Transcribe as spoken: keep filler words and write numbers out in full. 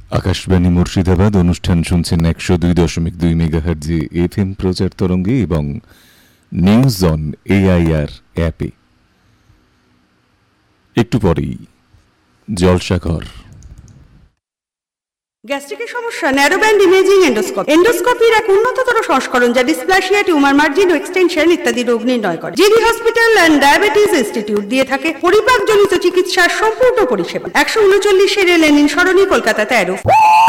আকাশবাণী মুর্শিদাবাদ অনুষ্ঠান শুনছেন একশো দুই দশমিক দুই মেগাহার্জি এফ এম প্রচার তরঙ্গে এবং নিউজ অন এআইআর অ্যাপে। একটু পরেই জলসাঘর। গ্যাস্ট্রিকের সমস্যা, ন্যারো ব্যান্ড ইমেজিং এন্ডোস্কোপি এন্ডোস্কোপির এক উন্নততর সংস্করণ যা ডিসপ্লাসিয়া, টিউমার মার্জিন ও এক্সটেনশন ইত্যাদি রোগ নির্ণয় করে। GD hospital and diabetes institute দিয়ে থাকে পরিপাকজনিত চিকিৎসার সম্পূর্ণ পরিষেবা। একশো উনচল্লিশে রেল লেনিন সরণি, কলকাতা তেরো।